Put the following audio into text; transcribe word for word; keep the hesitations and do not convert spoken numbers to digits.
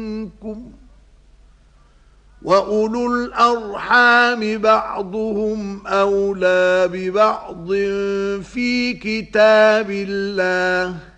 منكم وأولو الأرحام بعضهم أولى ببعض في كتاب الله